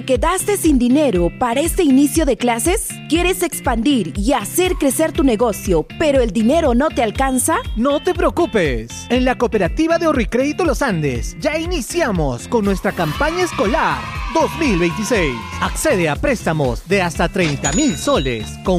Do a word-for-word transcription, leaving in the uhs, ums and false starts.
quedaste sin dinero para este inicio de clases? ¿Quieres expandir y hacer crecer tu negocio, pero el dinero no te alcanza? No te preocupes. En la cooperativa de Orricrédito Los Andes ya iniciamos con nuestra campaña escolar dos mil veintiséis. Accede a préstamos de hasta treinta mil soles con